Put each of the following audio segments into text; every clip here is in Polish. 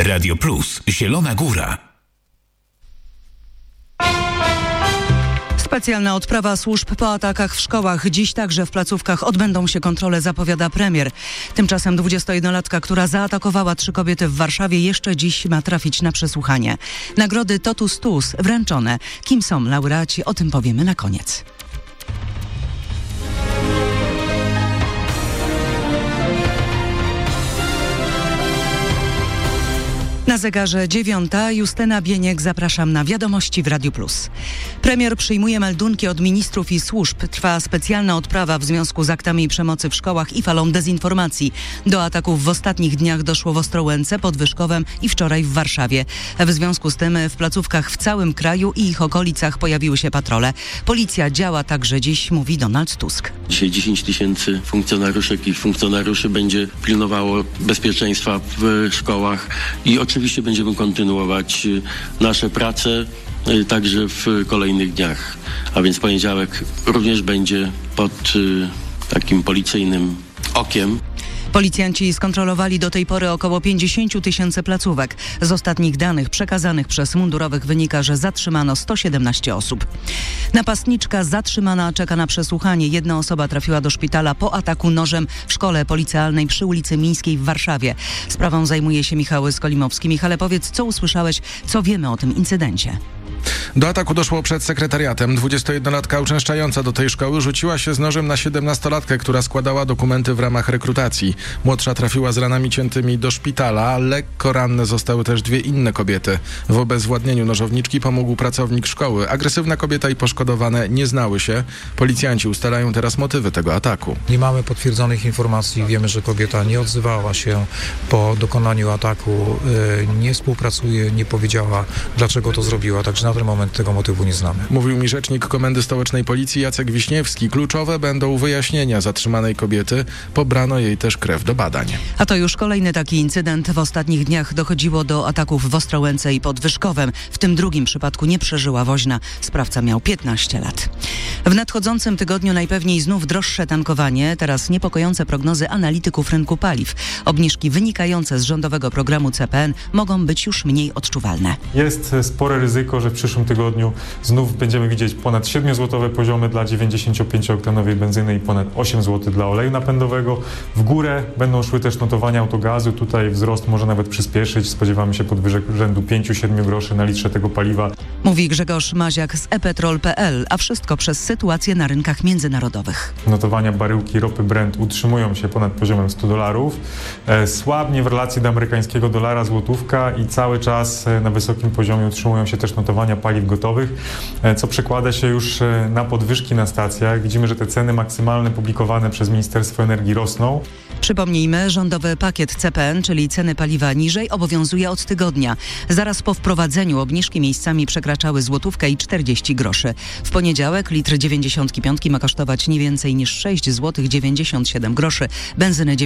Radio Plus, Zielona Góra. Specjalna odprawa służb po atakach w szkołach. Dziś także w placówkach odbędą się kontrole, zapowiada premier. Tymczasem 21-latka, która zaatakowała 3 kobiety w Warszawie, jeszcze dziś ma trafić na przesłuchanie. Nagrody Totus Tuus wręczone. Kim są laureaci? O tym powiemy na koniec. Na zegarze 9. Justyna Bieniek, zapraszam na Wiadomości w Radiu Plus. Premier przyjmuje meldunki od ministrów i służb. Trwa specjalna odprawa w związku z aktami przemocy w szkołach i falą dezinformacji. Do ataków w ostatnich dniach doszło w Ostrołęce, pod Wyszkowem i wczoraj w Warszawie. W związku z tym w placówkach w całym kraju i ich okolicach pojawiły się patrole. Policja działa także dziś, mówi Donald Tusk. Dzisiaj 10 000 funkcjonariuszek i funkcjonariuszy będzie pilnowało bezpieczeństwa w szkołach i oczywiście będziemy kontynuować nasze prace także w kolejnych dniach. A więc poniedziałek również będzie pod takim policyjnym okiem. Policjanci skontrolowali do tej pory około 50 000 placówek. Z ostatnich danych przekazanych przez mundurowych wynika, że zatrzymano 117 osób. Napastniczka zatrzymana czeka na przesłuchanie. Jedna osoba trafiła do szpitala po ataku nożem w szkole policealnej przy ulicy Mińskiej w Warszawie. Sprawą zajmuje się Michał Skolimowski. Michale, powiedz, co usłyszałeś, co wiemy o tym incydencie? Do ataku doszło przed sekretariatem. 21-latka uczęszczająca do tej szkoły rzuciła się z nożem na 17-latkę, która składała dokumenty w ramach rekrutacji. Młodsza trafiła z ranami ciętymi do szpitala. Lekko ranne zostały też 2 inne kobiety. W obezwładnieniu nożowniczki pomógł pracownik szkoły. Agresywna kobieta i poszkodowane nie znały się. Policjanci ustalają teraz motywy tego ataku. Nie mamy potwierdzonych informacji. Wiemy, że kobieta nie odzywała się po dokonaniu ataku, nie współpracuje, nie powiedziała, dlaczego to zrobiła. Także na ten moment tego motywu nie znamy. Mówił mi rzecznik Komendy Stołecznej Policji Jacek Wiśniewski. Kluczowe będą wyjaśnienia zatrzymanej kobiety. Pobrano jej też krew do badań. A to już kolejny taki incydent. W ostatnich dniach dochodziło do ataków w Ostrołęce i pod Wyszkowem. W tym drugim przypadku nie przeżyła woźna. Sprawca miał 15 lat. W nadchodzącym tygodniu najpewniej znów droższe tankowanie. Teraz niepokojące prognozy analityków rynku paliw. Obniżki wynikające z rządowego programu CPN mogą być już mniej odczuwalne. Jest spore ryzyko, że w przyszłym tygodniu znów będziemy widzieć ponad 7-złotowe poziomy dla 95-oktanowej benzyny i ponad 8 zł dla oleju napędowego. W górę będą szły też notowania autogazu. Tutaj wzrost może nawet przyspieszyć. Spodziewamy się podwyżek rzędu 5-7 groszy na litrze tego paliwa. Mówi Grzegorz Maziak z ePetrol.pl, a wszystko przez sytuację na rynkach międzynarodowych. Notowania baryłki ropy Brent utrzymują się ponad poziomem $100. Słabnie w relacji do amerykańskiego dolara złotówka i cały czas na wysokim poziomie utrzymują się też notowania paliw gotowych, co przekłada się już na podwyżki na stacjach. Widzimy, że te ceny maksymalne publikowane przez Ministerstwo Energii rosną. Przypomnijmy, rządowy pakiet CPN, czyli ceny paliwa niżej, obowiązuje od tygodnia. Zaraz po wprowadzeniu obniżki miejscami przekraczały złotówkę i 40 groszy. W poniedziałek litr 95 ma kosztować nie więcej niż 6 zł 97 groszy, benzyny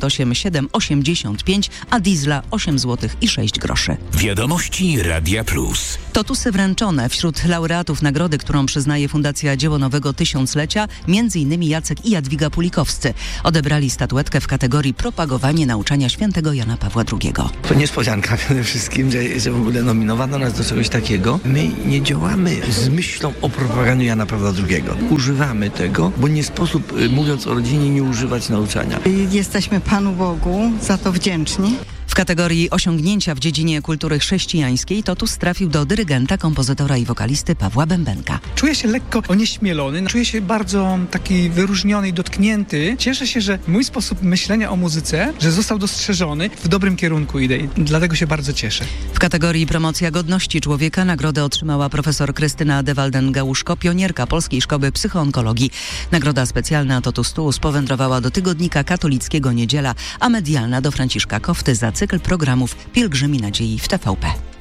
98,785, a diesla 8 zł i 6 groszy. Wiadomości Radia Plus. Totusy wręczone. Wśród laureatów nagrody, którą przyznaje Fundacja Dzieło Nowego Tysiąclecia, m.in. Jacek i Jadwiga Pulikowscy. Odebrali statuetkę w kategorii propagowanie nauczania świętego Jana Pawła II. To niespodzianka przede wszystkim, że w ogóle nominowano nas do czegoś takiego. My nie działamy z myślą o propaganiu Jana Pawła II. Używamy tego, bo nie sposób, mówiąc o rodzinie, nie używać nauczania. Jesteśmy Panu Bogu za to wdzięczni. W kategorii osiągnięcia w dziedzinie kultury chrześcijańskiej Totus trafił do dyrygenta, kompozytora i wokalisty Pawła Bębenka. Czuję się lekko onieśmielony, czuję się bardzo taki wyróżniony i dotknięty. Cieszę się, że mój sposób myślenia o muzyce, że został dostrzeżony, w dobrym kierunku idę i dlatego się bardzo cieszę. W kategorii promocja godności człowieka nagrodę otrzymała profesor Krystyna de Walden-Gałuszko, pionierka Polskiej Szkoły Psychoonkologii. Nagroda specjalna Totus Tuus powędrowała do tygodnika katolickiego Niedziela, a medialna do Franciszka Kofty za cykl programów Pielgrzymi Nadziei w TVP.